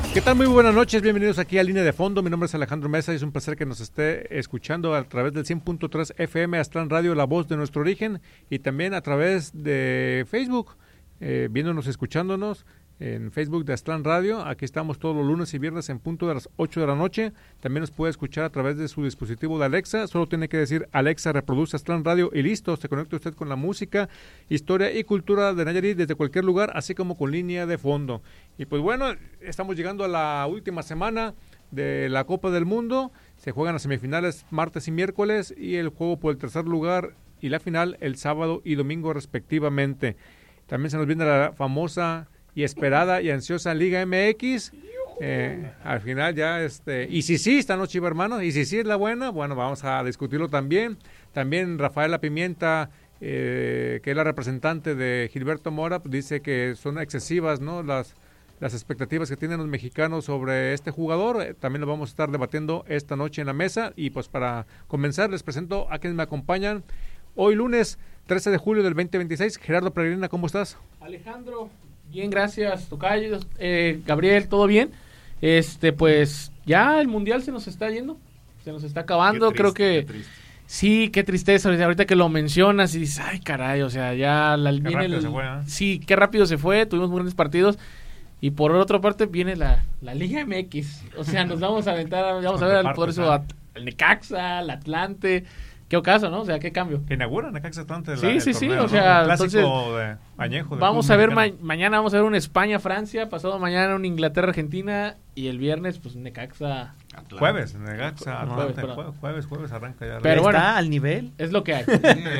¿Qué tal? Muy buenas noches, bienvenidos aquí a Línea de Fondo. Mi nombre es Alejandro Mesa y es un placer que nos esté escuchando a través del 100.3 FM Aztlán Radio, la voz de nuestro origen, y también a través de Facebook, viéndonos, escuchándonos en Facebook de Aztlán Radio. Aquí estamos todos los lunes y viernes en punto de las 8 de la noche. También nos puede escuchar a través de su dispositivo de Alexa. Solo tiene que decir Alexa, reproduce Aztlán Radio y listo. Se conecta usted con la música, historia y cultura de Nayarit desde cualquier lugar, así como con Línea de Fondo. Y pues bueno, estamos llegando a la última semana de la Copa del Mundo. Se juegan las semifinales martes y miércoles y el juego por el tercer lugar y la final el sábado y domingo respectivamente. También se nos viene la famosa y esperada y ansiosa Liga MX. Al final ya y si sí, esta noche, hermano, y si sí es la buena, bueno, vamos a discutirlo también. También Rafaela Pimienta, que es la representante de Gilberto Mora, pues dice que son excesivas, ¿no?, las expectativas que tienen los mexicanos sobre este jugador. También lo vamos a estar debatiendo esta noche en la mesa. Y pues para comenzar les presento a quienes me acompañan hoy lunes 13 de julio del 2026. Gerardo Peregrina, ¿cómo estás? Alejandro, bien, gracias. Tocayo, Gabriel, ¿todo bien? Pues ya el mundial se nos está yendo, se nos está acabando. Creo que sí, qué tristeza. Ahorita que lo mencionas y dices, ay, caray, o sea, ya viene rápido se fue, ¿eh? Sí, qué rápido se fue. Tuvimos muy grandes partidos. Y por otra parte viene la Liga MX. O sea, nos vamos a aventar, vamos a ver al Necaxa, al Atlante. Qué ocaso, ¿no? O sea, qué cambio. Que inaugura Necaxa Atlante. Sí, torneo, o sea, ¿no? Clásico entonces, de añejo. Vamos a ver, mañana vamos a ver un España-Francia, pasado mañana un Inglaterra-Argentina y el viernes, pues, Necaxa. Jueves, Necaxa Atlante. Jueves arranca ya. Pero bueno, ¿está al nivel? Es lo que hay.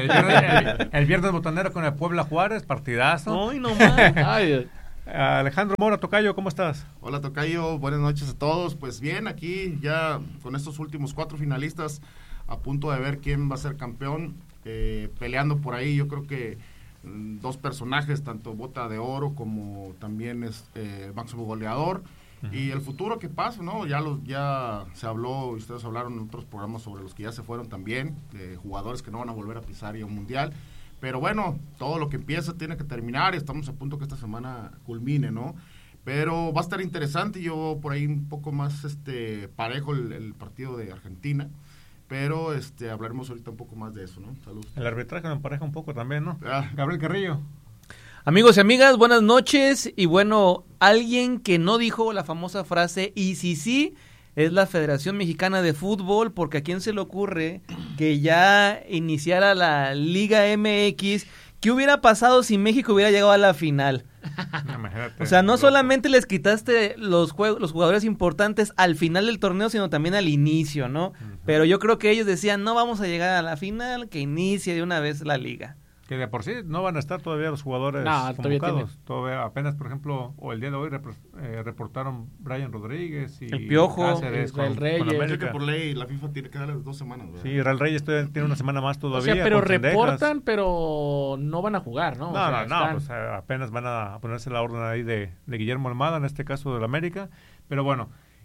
El viernes botanero con el Puebla Juárez, partidazo. ¡Ay, no más! Ay, Alejandro Mora, Tocayo, ¿cómo estás? Hola, Tocayo, buenas noches a todos. Pues bien, aquí ya con estos últimos 4 finalistas, a punto de ver quién va a ser campeón, peleando por ahí. Yo creo que 2 personajes, tanto Bota de Oro como también máximo goleador. Uh-huh. Y el futuro que pasa, ¿no? Ya se habló, ustedes hablaron en otros programas sobre los que ya se fueron también, jugadores que no van a volver a pisar y a un mundial. Pero bueno, todo lo que empieza tiene que terminar y estamos a punto que esta semana culmine, ¿no? Pero va a estar interesante. Yo por ahí un poco más parejo el partido de Argentina, pero hablaremos ahorita un poco más de eso, ¿no? Salud. El arbitraje me empareja un poco también, ¿no? Gabriel Carrillo. Amigos y amigas, buenas noches. Y bueno, alguien que no dijo la famosa frase, y sí, es la Federación Mexicana de Fútbol, porque a quién se le ocurre que ya iniciara la Liga MX. ¿Qué hubiera pasado si México hubiera llegado a la final? O sea, no solamente les quitaste los jugadores importantes al final del torneo, sino también al inicio, ¿no? Uh-huh. Pero yo creo que ellos decían, no vamos a llegar a la final, que inicie de una vez la liga. Que de por sí no van a estar todavía los jugadores convocados. Todavía apenas, por ejemplo, o el día de hoy reportaron Brian Rodríguez y el Piojo, Israel Reyes. Creo que por ley la FIFA tiene que darles 2 semanas, ¿verdad? Sí, Israel Reyes tiene una semana más todavía. O sea, pero reportan, pero no van a jugar, ¿no? No, pues apenas van a ponerse la orden ahí de Guillermo Almada, en este caso del América. Pero bueno,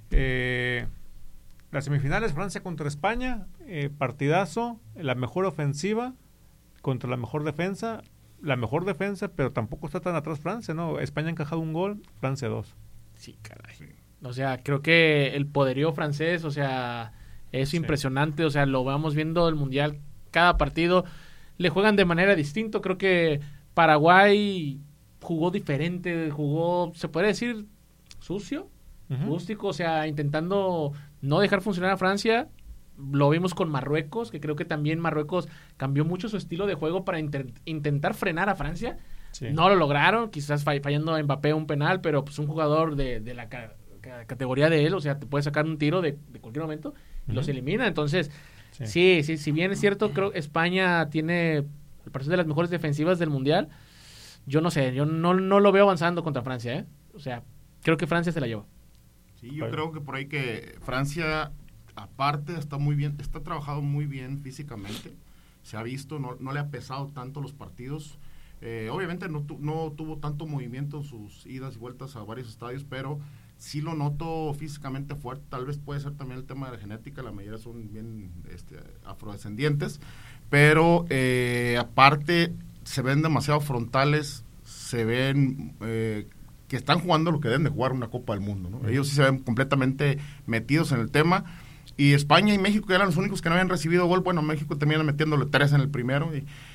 las semifinales, Francia contra España, partidazo, la mejor ofensiva contra la mejor defensa, pero tampoco está tan atrás Francia, ¿no? España ha encajado 1 gol, Francia 2. Sí, caray. Sí. O sea, creo que el poderío francés, o sea, es impresionante, o sea, lo vamos viendo el Mundial, cada partido le juegan de manera distinta. Creo que Paraguay jugó diferente, se puede decir, sucio, uh-huh, rústico, o sea, intentando no dejar funcionar a Francia. Lo vimos con Marruecos, que creo que también Marruecos cambió mucho su estilo de juego para intentar frenar a Francia. Sí. No lo lograron, quizás fallando a Mbappé un penal, pero pues un jugador de la categoría de él, o sea, te puede sacar un tiro de cualquier momento y los elimina. Entonces, sí, si bien es cierto, creo que España tiene, al parecer, de las mejores defensivas del Mundial. Yo no sé, yo no lo veo avanzando contra Francia, ¿eh? O sea, creo que Francia se la lleva. Sí, yo creo que por ahí que Francia, aparte, está trabajado muy bien físicamente. Se ha visto, no le ha pesado tanto los partidos. Obviamente no tuvo tanto movimiento en sus idas y vueltas a varios estadios, pero sí lo noto físicamente fuerte. Tal vez puede ser también el tema de la genética, la mayoría son bien afrodescendientes, pero aparte se ven demasiado frontales, se ven que están jugando lo que deben de jugar una Copa del Mundo, ¿no? Ellos sí se ven completamente metidos en el tema. Y España y México eran los únicos que no habían recibido gol. Bueno, México termina metiéndole 3 en el primero.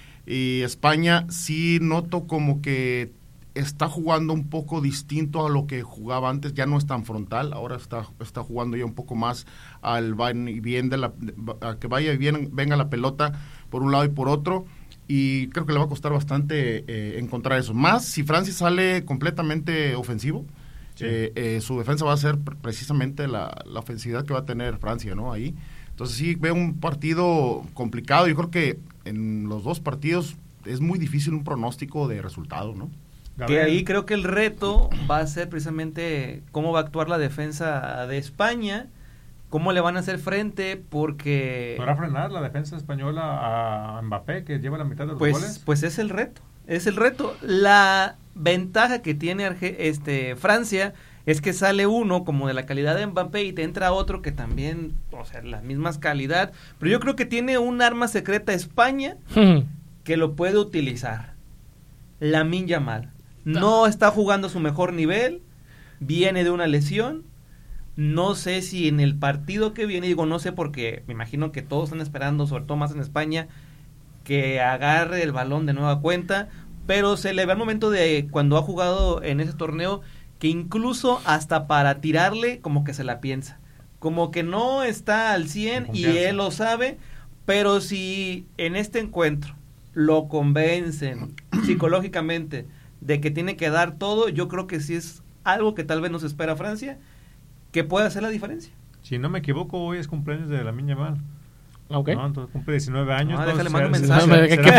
Y España sí noto como que está jugando un poco distinto a lo que jugaba antes. Ya no es tan frontal. Ahora está jugando ya un poco más al va y bien a que vaya y venga la pelota por un lado y por otro. Y creo que le va a costar bastante encontrar eso. Más si Francia sale completamente ofensivo. Sí. Su defensa va a ser precisamente la ofensividad que va a tener Francia, ¿no? Ahí. Entonces sí veo un partido complicado. Yo creo que en los dos partidos es muy difícil un pronóstico de resultado, ¿no? Que ahí creo que el reto va a ser precisamente cómo va a actuar la defensa de España, cómo le van a hacer frente, porque... ¿Podrá frenar la defensa española a Mbappé, que lleva la mitad de los goles? Pues es el reto. Es el reto. La ventaja que tiene Francia es que sale uno como de la calidad de Mbappé y te entra otro que también, o sea, la misma calidad. Pero yo creo que tiene un arma secreta España que lo puede utilizar. Lamine Yamal. No está jugando a su mejor nivel, viene de una lesión. No sé si en el partido que viene, digo no sé porque me imagino que todos están esperando, sobre todo más en España, que agarre el balón de nueva cuenta, pero se le ve al momento de cuando ha jugado en ese torneo que incluso hasta para tirarle como que se la piensa, como que no está al 100 y él lo sabe, pero si en este encuentro lo convencen psicológicamente de que tiene que dar todo, yo creo que sí es algo que tal vez nos espera Francia, que puede hacer la diferencia. Si no me equivoco, hoy es cumpleaños de Lamine Yamal. Okay. No, entonces cumple 19 años. No, déjale mandar un mensaje.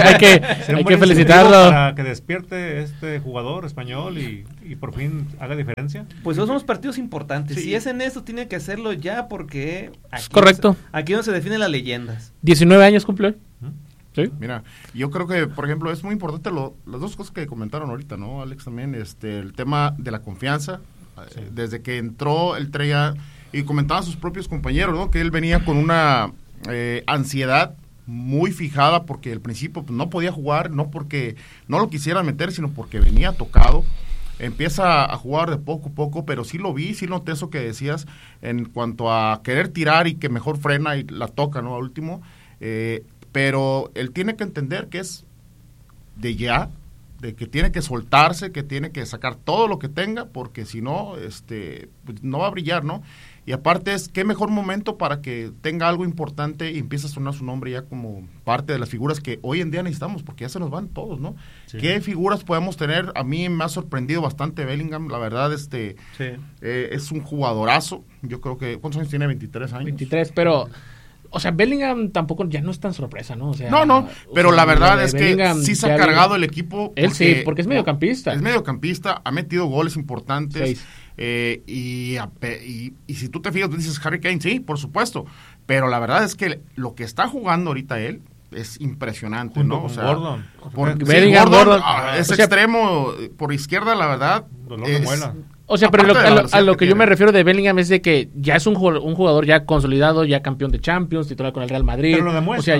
Hay que felicitarlo. Para que despierte este jugador español y por fin haga diferencia. Pues esos son los partidos importantes. Sí. Si es en esto, tiene que hacerlo ya porque... Aquí correcto. Aquí no se definen las leyendas. 19 años cumple. Sí. Mira, yo creo que, por ejemplo, es muy importante las dos cosas que comentaron ahorita, ¿no, Alex? También el tema de la confianza. Sí. Desde que entró, él traía, y comentaban sus propios compañeros, ¿no? Que él venía con una ansiedad muy fijada porque al principio pues, no podía jugar, no porque no lo quisiera meter, sino porque venía tocado. Empieza a jugar de poco a poco, pero sí lo vi, sí noté eso que decías en cuanto a querer tirar y que mejor frena y la toca, ¿no? Al último, pero él tiene que entender que es de ya, de que tiene que soltarse, que tiene que sacar todo lo que tenga, porque si no, pues no va a brillar, ¿no? Y aparte es, qué mejor momento para que tenga algo importante y empiece a sonar su nombre ya como parte de las figuras que hoy en día necesitamos, porque ya se nos van todos, ¿no? Sí. ¿Qué figuras podemos tener? A mí me ha sorprendido bastante Bellingham, la verdad, sí. Es un jugadorazo. Yo creo que, ¿cuántos años tiene? 23 años. 23, pero... O sea, Bellingham tampoco ya no es tan sorpresa, ¿no? O sea, no, pero la verdad es que sí se ha cargado el equipo. Él sí, porque es mediocampista. Es mediocampista, ha metido goles importantes. Y si tú te fijas, tú dices Harry Kane, sí, por supuesto. Pero la verdad es que lo que está jugando ahorita él es impresionante, ¿no? O sea, Gordon. Gordon es extremo por izquierda, la verdad. Dolor de muela. O sea, pero a lo que yo me refiero de Bellingham es de que ya es un jugador ya consolidado, ya campeón de Champions, titular con el Real Madrid. Pero lo demuestra. O sea,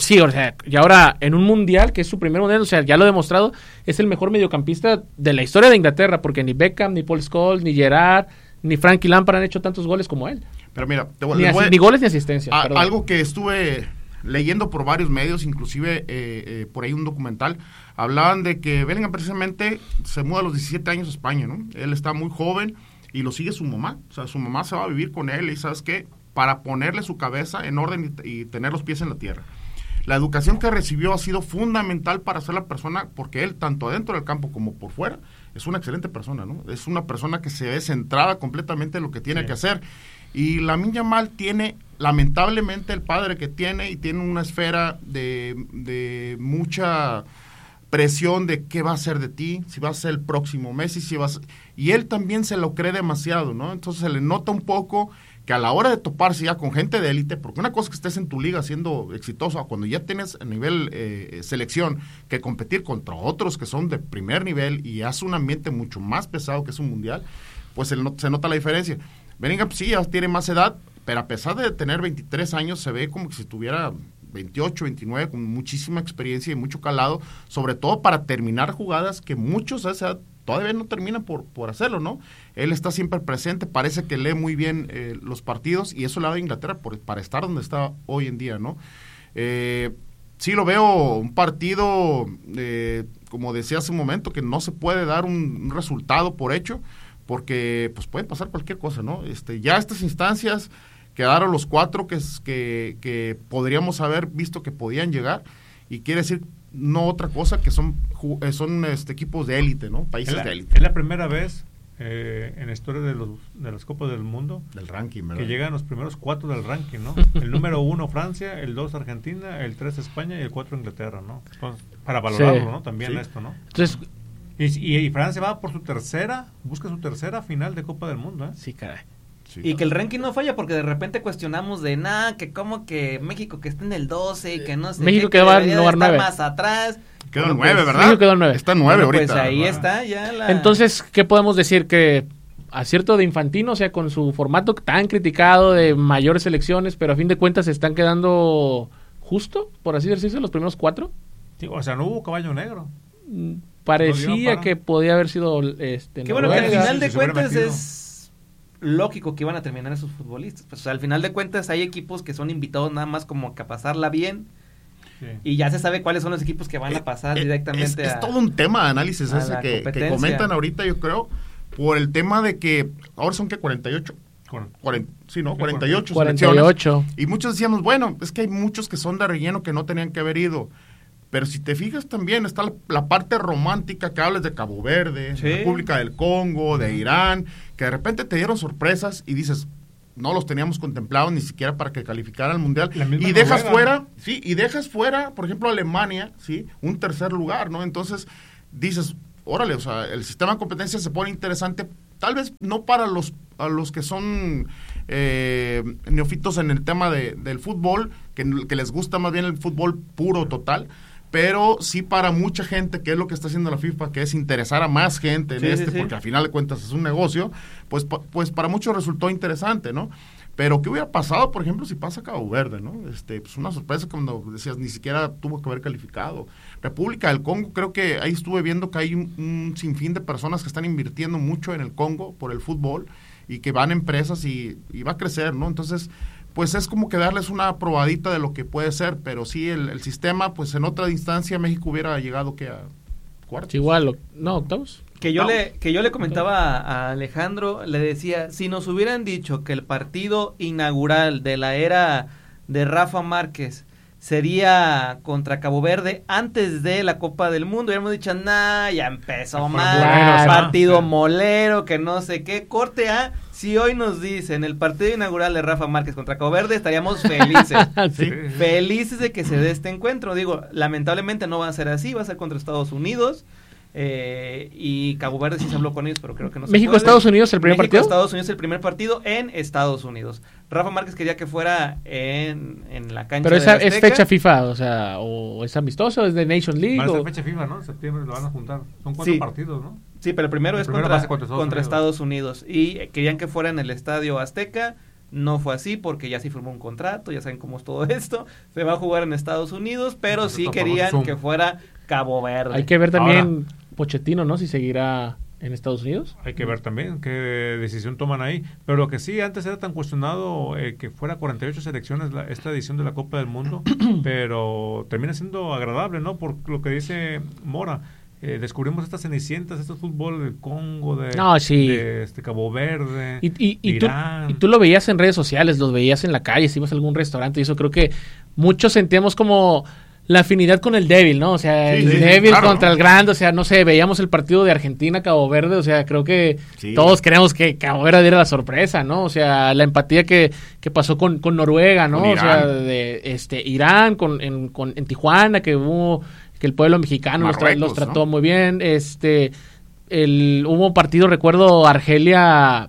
y ahora en un mundial, que es su primer mundial, o sea, ya lo ha demostrado, es el mejor mediocampista de la historia de Inglaterra, porque ni Beckham, ni Paul Scholes, ni Gerrard, ni Frankie Lampard han hecho tantos goles como él. Pero mira, ni goles ni asistencia. Algo que estuve leyendo por varios medios, inclusive por ahí un documental, hablaban de que Bellingham precisamente se muda a los 17 años a España, ¿no? Él está muy joven y lo sigue su mamá, o sea, su mamá se va a vivir con él y ¿sabes qué? Para ponerle su cabeza en orden y tener los pies en la tierra. La educación que recibió ha sido fundamental para ser la persona, porque él, tanto dentro del campo como por fuera, es una excelente persona, ¿no? Es una persona que se ve centrada completamente en lo que tiene que hacer. Y Lamine Yamal tiene, lamentablemente, el padre que tiene, y tiene una esfera de mucha presión de qué va a ser de ti, si va a ser el próximo Messi, y él también se lo cree demasiado, ¿no? Entonces se le nota un poco que a la hora de toparse ya con gente de élite, porque una cosa es que estés en tu liga siendo exitoso, cuando ya tienes a nivel selección que competir contra otros que son de primer nivel y hace un ambiente mucho más pesado que es un mundial, pues se nota la diferencia. Bellingham sí, ya tiene más edad, pero a pesar de tener 23 años, se ve como que si tuviera 28, 29, con muchísima experiencia y mucho calado, sobre todo para terminar jugadas que muchos a esa edad todavía no termina por hacerlo, ¿no? Él está siempre presente, parece que lee muy bien los partidos y eso le da a Inglaterra para estar donde está hoy en día, ¿no? Sí lo veo un partido, como decía hace un momento, que no se puede dar un resultado por hecho, porque pues puede pasar cualquier cosa, ¿no? Ya estas instancias quedaron los 4 que podríamos haber visto que podían llegar, y quiere decir no otra cosa que son equipos de élite, ¿no? Países de élite. Es la primera vez en la historia de las Copas del Mundo del ranking, ¿verdad? Que llegan los primeros 4 del ranking, ¿no? El número 1 Francia, el 2 Argentina, el 3 España y el 4 Inglaterra, ¿no? Entonces, para valorarlo, ¿no? También esto, ¿no? Entonces, y Francia va por busca su tercera final de Copa del Mundo, ¿eh? Sí, caray. Sí, y que el ranking no falla, porque de repente cuestionamos de que como que México que está en el 12 y que no sé México qué, quedó debería en de estar 9. más atrás. Quedó en Bueno, 9, ¿verdad? México quedó en 9. Está en 9 ahorita. Pues ahí ¿verdad? está ya Entonces, ¿qué podemos decir? Que acierto de Infantino, o sea, con su formato tan criticado de mayores selecciones, pero a fin de cuentas se están quedando justo, por así decirse, los primeros 4. Sí, o sea, no hubo caballo negro. Parecía que podía haber sido Qué bueno que al Noruega. final de se hubiera cuentas metido. es lógico que iban a terminar esos futbolistas. Pues, o sea, al final de cuentas hay equipos que son invitados nada más como que a pasarla bien. Sí. Y ya se sabe cuáles son los equipos que van a pasar directamente es todo un tema de análisis a ese la que competencia. comentan ahorita, yo creo, por el tema de que ahora son que 48. 48 selecciones. 48. Y muchos decíamos, bueno, es que hay muchos que son de relleno que no tenían que haber ido. Pero si te fijas también está la parte romántica que hablas de Cabo Verde, Sí. República del Congo, de Irán, que de repente te dieron sorpresas y dices, no los teníamos contemplados ni siquiera para que calificaran al Mundial. Y dejas fuera, por ejemplo, Alemania, ¿sí? Un tercer lugar, ¿no? Entonces dices, órale, o sea, el sistema de competencia se pone interesante, tal vez no para a los que son neofitos en el tema del fútbol, que les gusta más bien el fútbol puro, total, pero sí para mucha gente, que es lo que está haciendo la FIFA, que es interesar a más gente en Sí. porque al final de cuentas es un negocio, pues para muchos resultó interesante, ¿no? Pero ¿qué hubiera pasado, por ejemplo, si pasa Cabo Verde, ¿no? Pues una sorpresa cuando decías, ni siquiera tuvo que haber calificado. República del Congo, creo que ahí estuve viendo que hay un sinfín de personas que están invirtiendo mucho en el Congo por el fútbol y que van empresas y va a crecer, ¿no? Entonces, pues es como que darles una probadita de lo que puede ser, pero sí, el sistema, pues en otra instancia México hubiera llegado que a cuartos. Igual, no, octavos. Que yo le comentaba a Alejandro, le decía, si nos hubieran dicho que el partido inaugural de la era de Rafa Márquez sería contra Cabo Verde antes de la Copa del Mundo, hubiéramos dicho, ya empezó mal, Claro, partido molero, que no sé qué, corte A. Si hoy nos dicen el partido inaugural de Rafa Márquez contra Cabo Verde, estaríamos felices. Sí. Felices de que se dé este encuentro. Digo, lamentablemente no va a ser así, va a ser contra Estados Unidos. Y Cabo Verde sí se habló con ellos, pero creo que no se México, puede. Estados Unidos, el primer partido. Estados Unidos, el primer partido en Estados Unidos. Rafa Márquez quería que fuera en la cancha Pero de esa la es Azteca. fecha FIFA, o sea, o es amistoso, es de Nation League. Va a ser o... fecha FIFA, ¿no? En septiembre lo van a juntar. Son 4 Sí. partidos, ¿no? Sí, pero el primero es primero va a ser contra Estados Unidos. Y querían que fuera en el Estadio Azteca. No fue así porque ya se firmó un contrato, ya saben cómo es todo esto. Se va a jugar en Estados Unidos, pero Entonces, sí topamos querían Zoom. que fuera Cabo Verde. Hay que ver también Pochettino, ¿no? Si seguirá en Estados Unidos. Hay que ver también qué decisión toman ahí. Pero lo que sí, antes era tan cuestionado que fuera 48 selecciones esta edición de la Copa del Mundo, pero termina siendo agradable, ¿no? Por lo que dice Mora. Descubrimos estas cenicientas, este fútbol del Congo, de Cabo Verde, Irán. Y tú lo veías en redes sociales, los veías en la calle, si ibas a algún restaurante, y eso creo que muchos sentíamos como la afinidad con el débil, ¿no? O sea, Sí, el sí, débil claro, contra ¿no? el grande, o sea, no sé, veíamos el partido de Argentina-Cabo Verde, o sea, creo que Sí. todos creemos que Cabo Verde era la sorpresa, ¿no? O sea, la empatía que pasó con Noruega, ¿no? Con O sea, Irán. de Irán, en Tijuana, que hubo... que el pueblo mexicano Marruecos, los trató ¿no? muy bien. Hubo un partido, recuerdo, Argelia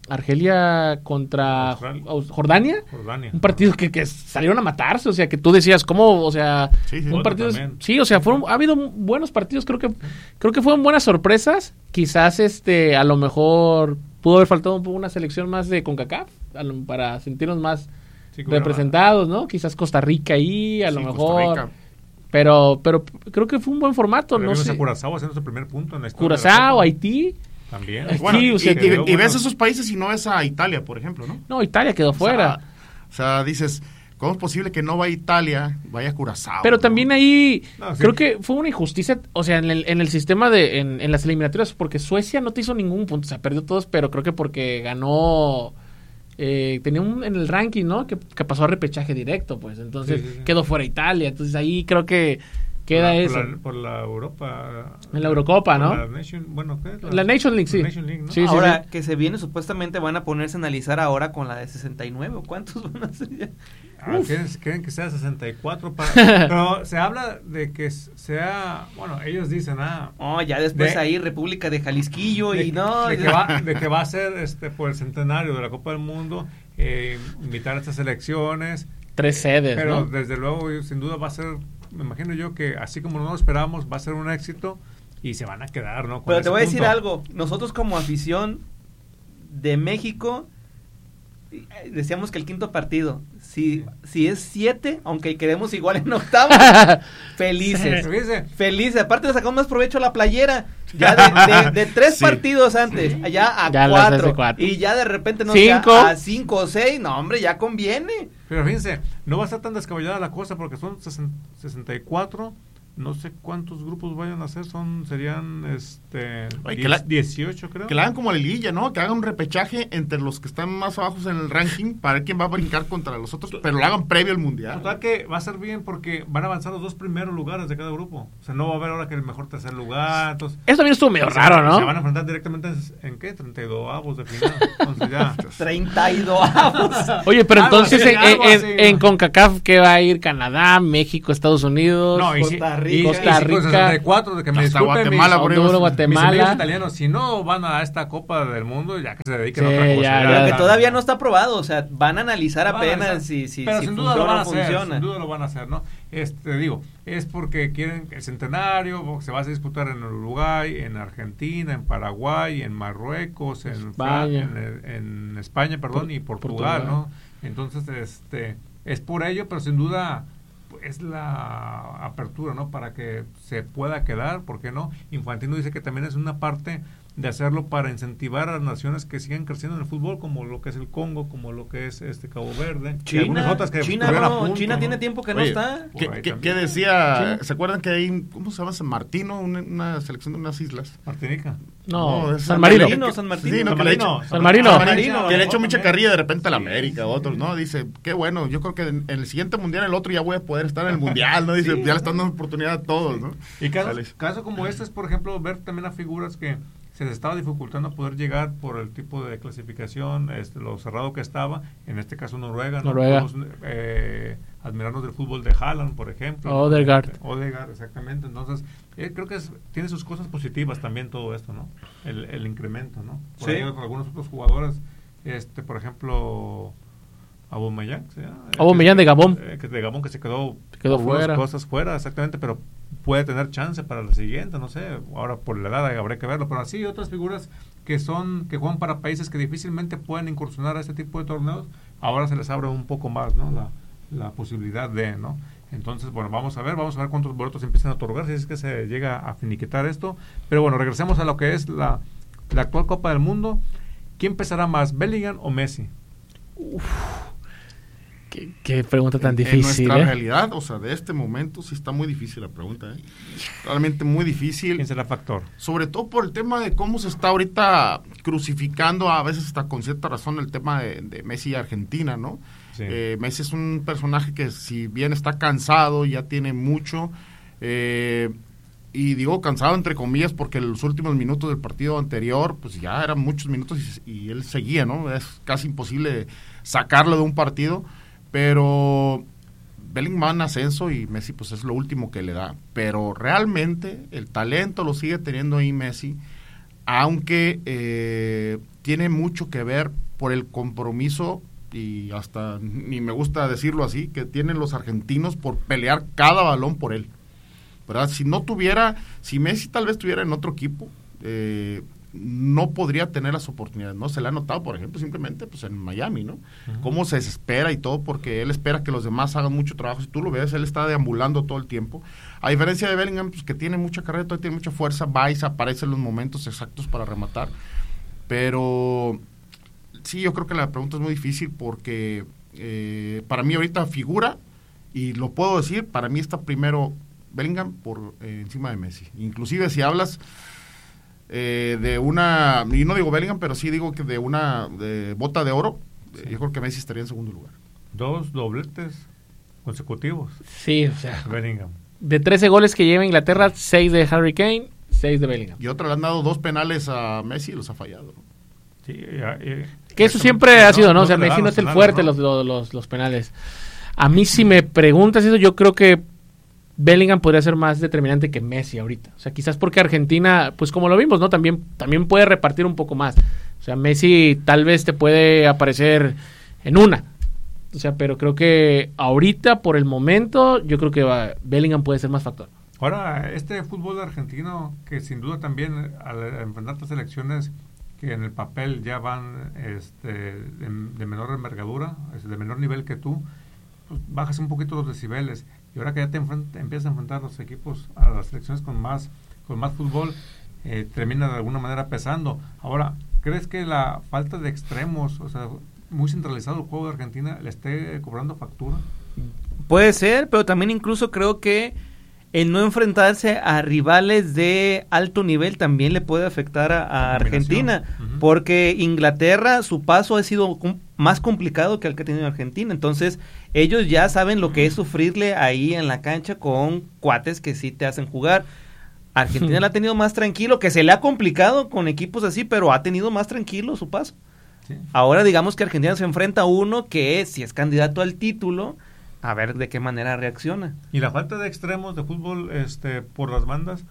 contra Jordania. Jordania. Un partido que salieron a matarse, o sea, que tú decías, ¿cómo? O sea, Sí, un partido... también. Sí, o sea, ha habido buenos partidos, creo que fueron buenas sorpresas. Quizás, a lo mejor pudo haber faltado una selección más de CONCACAF, para sentirnos más Sí, que hubiera- representados, ¿no? Quizás Costa Rica ahí, a lo Sí, Costa mejor... Rica. Pero creo que fue un buen formato, Pero no vimos sé. a Curazao haciendo su primer punto en la historia. Curazao, Haití. También. Aquí, Bueno, o sea, y ves esos países y no ves a Italia, por ejemplo, ¿no? No, Italia quedó fuera. O sea, dices, ¿cómo es posible que no vaya a Italia, vaya a Curazao? Pero ¿no? también ahí No, sí. creo que fue una injusticia, o sea, en el sistema en las eliminatorias, porque Suecia no te hizo ningún punto, o sea, perdió todos, pero creo que porque ganó, tenía en el ranking, ¿no? Que pasó a repechaje directo, pues, entonces Sí. quedó fuera Italia, entonces ahí creo que queda eso. Por la Europa. En la Eurocopa, ¿no? La Nation, bueno, ¿qué es? La Nation League, sí. La Nation League, ¿no? Sí, sí, Ahora sí. que se viene, supuestamente van a ponerse a analizar ahora con la de 69, ¿o cuántos van a ser ya? Quieren que sea 64 pero se habla de que sea, bueno, ellos dicen Oh, ya después De- ahí República de Jalisquillo y no... de que va a ser por el centenario de la Copa del Mundo, invitar a estas elecciones, 3 sedes, pero ¿no? desde luego sin duda va a ser, me imagino yo que así como no lo esperábamos, va a ser un éxito y se van a quedar, ¿no? Con Pero te ese voy a decir punto. algo, nosotros como afición de México decíamos que el quinto partido, si es 7, aunque quedemos igual en octavo, felices. Fíjese, Felices, aparte le sacamos más provecho a la playera. Ya de 3 Sí. partidos antes, allá a Ya las hace 4. cuatro. Y ya de repente no 5. a 5 o 6, no hombre, ya conviene. pero fíjense, no va a estar tan descabellada la cosa porque son 64, no sé cuántos grupos vayan a hacer, serían Oye, que la- 18 creo. Que la hagan como la liguilla, ¿no? Que hagan un repechaje entre los que están más abajos en el ranking para ver quién va a brincar contra los otros, pero lo hagan previo al Mundial. Total que va a ser bien porque van a avanzar los 2 primeros lugares de cada grupo. O sea, no va a haber ahora que el mejor tercer lugar. Entonces, Eso también estuvo medio raro, Se van ¿no? a enfrentar directamente en ¿qué? 32avos de final. Entonces ya. 32. Oye, pero Algo entonces así, algo así, en ¿no? CONCACAF, ¿qué va a ir? Canadá, México, Estados Unidos. Costa Rica. y Costa si con Rica. 64, de que me Hasta disculpen Guatemala, mis, por Honduras, ejemplo. Guatemala. mis amigos italianos, si no van a esta Copa del Mundo, ya que se dediquen Sí, a otra cosa. ya, Pero que ya. todavía no está aprobado, o sea, van a analizar Van a apenas analizar. si Pero sin duda lo funciona van a o hacer, funciona. sin duda lo van a hacer, ¿no? Digo, es porque quieren el centenario, se va a disputar en Uruguay, en Argentina, en Paraguay, en Marruecos, en España. en España, perdón, y Portugal, ¿no? Entonces, es por ello, pero sin duda es la apertura, ¿no? Para que se pueda quedar, ¿por qué no? Infantino dice que también es una parte de hacerlo para incentivar a las naciones que siguen creciendo en el fútbol, como lo que es el Congo, como lo que es Cabo Verde, y algunas China, otras que China, estuvieron a no, punto, China ¿no? tiene tiempo que no Oye, está. Por ahí ¿Qué también. decía? China. ¿Se acuerdan que hay, ¿cómo se llama? San Martino, una selección de unas islas? Martinica. No, es San Marino. San Martino. Sí, no, San que le Marino. echa- San Marino. San Marino. Que le ha hecho mucha También. carrilla de repente a la América, otros, ¿no? Dice, qué bueno, yo creo que en el siguiente mundial, el otro ya voy a poder estar en el mundial, ¿no? Dice, ya le están dando oportunidad a todos, ¿no? Y Dale. caso como este es, por ejemplo, ver también a figuras que se les estaba dificultando poder llegar por el tipo de clasificación, lo cerrado que estaba, en este caso Noruega, ¿no? Noruega. Podemos, admirarnos del fútbol de Haaland, por ejemplo. Odegaard. Odegaard, exactamente. Entonces, creo que tiene sus cosas positivas también todo esto, ¿no? El incremento, ¿no? Por Sí. ahí algunos otros jugadores, por ejemplo, Aubameyang, ¿sí? Aubameyang de Gabón. Que de Gabón, que se quedó Quedó por unas fuera. cosas fuera, exactamente, pero puede tener chance para la siguiente, no sé, ahora por la edad habría que verlo, pero así otras figuras que juegan para países que difícilmente pueden incursionar a este tipo de torneos, ahora se les abre un poco más, ¿no? La posibilidad de, ¿no? Entonces, bueno, vamos a ver cuántos boletos empiezan a otorgar, si es que se llega a finiquitar esto, pero bueno, regresemos a lo que es la actual Copa del Mundo. ¿Quién pesará más, Bellingham o Messi? Qué pregunta tan En difícil, nuestra ¿eh? realidad, o sea, de este momento sí está muy difícil la pregunta, ¿eh? Realmente muy difícil. ¿Quién será factor? Sobre todo por el tema de cómo se está ahorita crucificando, a veces hasta con cierta razón, el tema de Messi y Argentina, ¿no? Sí. Messi es un personaje que si bien está cansado, ya tiene mucho, y digo cansado entre comillas porque los últimos minutos del partido anterior, pues ya eran muchos minutos y él seguía, ¿no? Es casi imposible sacarlo de un partido, pero Bellingham va en ascenso y Messi pues es lo último que le da, pero realmente el talento lo sigue teniendo ahí Messi, aunque tiene mucho que ver por el compromiso, y hasta ni me gusta decirlo así, que tienen los argentinos por pelear cada balón por él, ¿verdad? Si Messi tal vez estuviera en otro equipo, no podría tener las oportunidades, ¿no? Se le ha notado, por ejemplo, simplemente pues en Miami, ¿no? Cómo se desespera y todo, porque él espera que los demás hagan mucho trabajo. Si tú lo ves, él está deambulando todo el tiempo. A diferencia de Bellingham, pues que tiene mucha carrera, todavía tiene mucha fuerza, va y se aparece en los momentos exactos para rematar. Pero sí, yo creo que la pregunta es muy difícil porque para mí ahorita figura, y lo puedo decir, para mí está primero Bellingham por encima de Messi. Inclusive si hablas de una, y no digo Bellingham, pero sí digo que de una bota de oro, yo creo que Messi estaría en segundo lugar. 2 dobletes consecutivos. Sí, o sea, Bellingham. de 13 goles que lleva Inglaterra, 6 de Harry Kane, 6 de Bellingham. Y otro le han dado 2 penales a Messi y los ha fallado, ¿no? Sí, Que eso siempre ha sido, ¿no? O sea, le Messi dan no es el penales, fuerte, ¿no? los penales. A mí, si me preguntas eso, yo creo que Bellingham podría ser más determinante que Messi ahorita. O sea, quizás porque Argentina, pues como lo vimos, ¿no? También puede repartir un poco más. O sea, Messi tal vez te puede aparecer en una. O sea, pero creo que ahorita, por el momento, yo creo que Bellingham puede ser más factor. Ahora, este fútbol argentino, que sin duda también al enfrentar estas selecciones que en el papel ya van de menor envergadura, de menor nivel que tú, pues bajas un poquito los decibeles. Y ahora que ya empiezas a enfrentar los equipos a las selecciones con más fútbol, termina de alguna manera pesando. Ahora, ¿crees que la falta de extremos, o sea, muy centralizado el juego de Argentina, le esté cobrando factura? Puede ser, pero también incluso creo que el no enfrentarse a rivales de alto nivel también le puede afectar a Argentina, porque Inglaterra, su paso ha sido más complicado que el que ha tenido Argentina, entonces ellos ya saben lo que es sufrirle ahí en la cancha con cuates que sí te hacen jugar. Argentina la ha tenido más tranquilo, que se le ha complicado con equipos así, pero ha tenido más tranquilo su paso. Sí. Ahora digamos que Argentina se enfrenta a uno que si es candidato al título, a ver de qué manera reacciona. Y la falta de extremos de fútbol por las bandas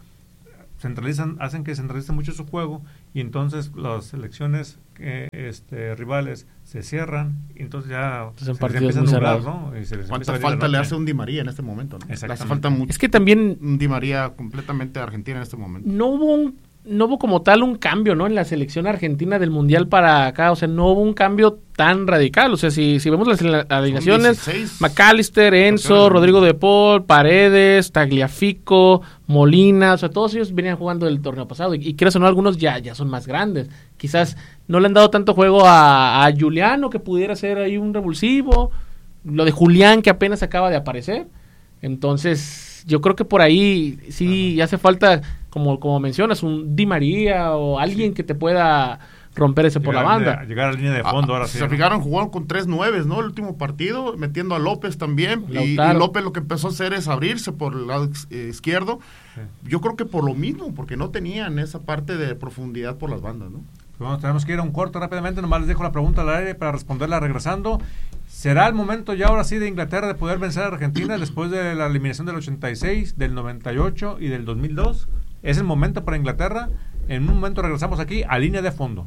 hacen que centralice mucho su juego, y entonces las selecciones rivales se cierran, y entonces ya se empiezan a nublar, ¿no? ¿Cuánta falta le hace un Di María en este momento, ¿no? Le hace falta mucho. Es que también un Di María completamente a Argentina en este momento. No hubo como tal un cambio, ¿no? En la selección argentina del Mundial para acá, o sea, no hubo un cambio tan radical, o sea, si vemos las alineaciones, McAllister, Enzo, Rodrigo de Paul, Paredes, Tagliafico, Molina, o sea, todos ellos venían jugando del torneo pasado, y quieras o no, algunos ya son más grandes, quizás no le han dado tanto juego a Juliano, que pudiera ser ahí un revulsivo, lo de Julián, que apenas acaba de aparecer, entonces yo creo que por ahí sí hace falta, como mencionas, un Di María o alguien que te pueda romper ese por la banda. Llegar a la línea de fondo, ahora sí. Se fijaron, jugaron con 3 9, ¿no? El último partido, metiendo a López también. Y López lo que empezó a hacer es abrirse por el lado izquierdo. Sí. Yo creo que por lo mismo, porque no tenían esa parte de profundidad por las bandas, ¿no? Bueno, tenemos que ir a un corto rápidamente, nomás les dejo la pregunta al aire para responderla regresando. ¿Será el momento ya ahora sí de Inglaterra de poder vencer a Argentina después de la eliminación del 86, del 98 y del 2002? ¿Es el momento para Inglaterra? En un momento regresamos aquí a Línea de Fondo.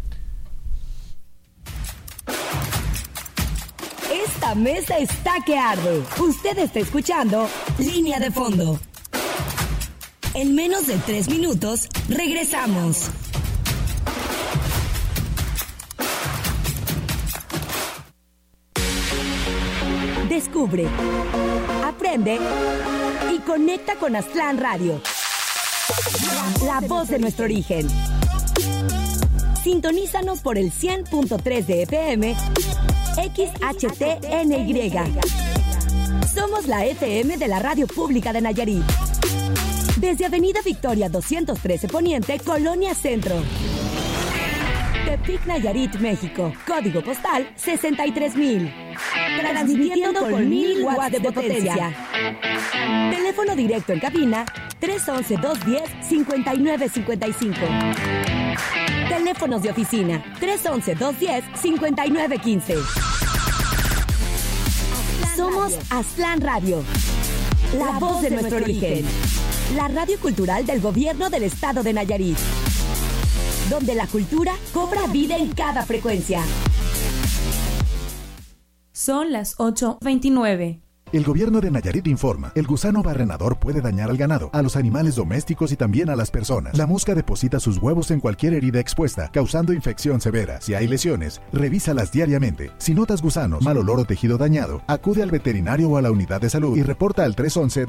Esta mesa está que arde. Usted está escuchando Línea de Fondo. En menos de 3 minutos, regresamos. Descubre, aprende y conecta con Aztlán Radio. La voz de nuestro origen. Sintonízanos por el 100.3 de FM, XHTNY. Somos la FM de la Radio Pública de Nayarit. Desde Avenida Victoria 213 Poniente, Colonia Centro. Tepic, Nayarit, México. Código postal 63,000. Transmitiendo con 1000 watts de potencia. Teléfono directo en cabina 311-210-5955. Teléfonos de oficina 311-210-5915. Somos Aztlán Radio, la voz de nuestro origen. La radio cultural del gobierno del estado de Nayarit, donde la cultura cobra vida en cada frecuencia. Son las 8:29. El gobierno de Nayarit informa, el gusano barrenador puede dañar al ganado, a los animales domésticos y también a las personas. La mosca deposita sus huevos en cualquier herida expuesta, causando infección severa. Si hay lesiones, revísalas diariamente. Si notas gusanos, mal olor o tejido dañado, acude al veterinario o a la unidad de salud y reporta al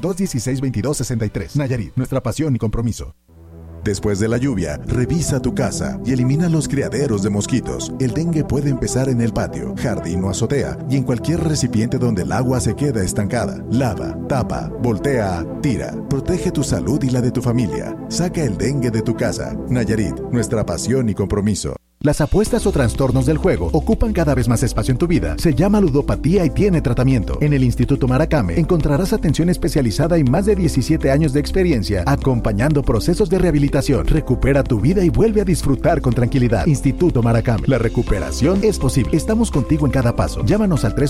311-216-2263. Nayarit, nuestra pasión y compromiso. Después de la lluvia, revisa tu casa y elimina los criaderos de mosquitos. El dengue puede empezar en el patio, jardín o azotea y en cualquier recipiente donde el agua se queda estancada. Lava, tapa, voltea, tira. Protege tu salud y la de tu familia. Saca el dengue de tu casa. Nayarit, nuestra pasión y compromiso. Las apuestas o trastornos del juego ocupan cada vez más espacio en tu vida. Se llama ludopatía y tiene tratamiento. En el Instituto Maracame encontrarás atención especializada y más de 17 años de experiencia acompañando procesos de rehabilitación. Recupera tu vida y vuelve a disfrutar con tranquilidad. Instituto Maracame. La recuperación es posible. Estamos contigo en cada paso. Llámanos al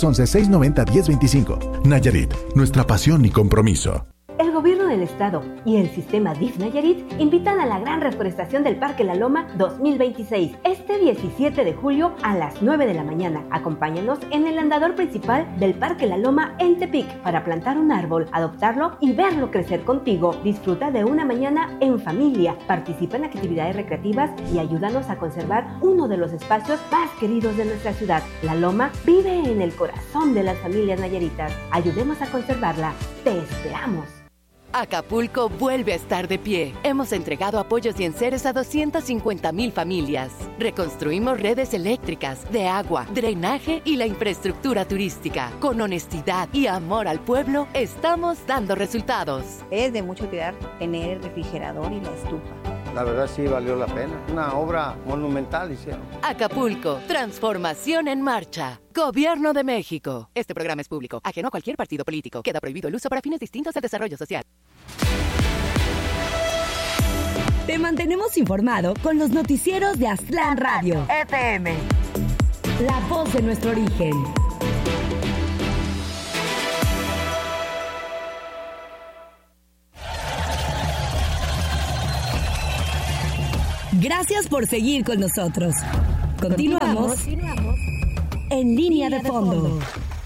311-690-1025. Nayarit, nuestra pasión y compromiso. El gobierno del estado y el sistema DIF Nayarit invitan a la gran reforestación del Parque La Loma 2026, este 17 de julio a las 9 de la mañana. Acompáñanos en el andador principal del Parque La Loma en Tepic para plantar un árbol, adoptarlo y verlo crecer contigo. Disfruta de una mañana en familia, participa en actividades recreativas y ayúdanos a conservar uno de los espacios más queridos de nuestra ciudad. La Loma vive en el corazón de las familias nayaritas. Ayudemos a conservarla. Te esperamos. Acapulco vuelve a estar de pie. Hemos entregado apoyos y enseres a 250,000 familias. Reconstruimos redes eléctricas, de agua, drenaje y la infraestructura turística. Con honestidad y amor al pueblo, estamos dando resultados. Es de mucho cuidar tener el refrigerador y la estufa. La verdad sí valió la pena. Una obra monumental hicieron. Acapulco, transformación en marcha. Gobierno de México. Este programa es público, ajeno a cualquier partido político. Queda prohibido el uso para fines distintos al desarrollo social. Te mantenemos informado con los noticieros de Aztlán Radio FM. La voz de nuestro origen. Gracias por seguir con nosotros. Continuamos en Línea de Fondo.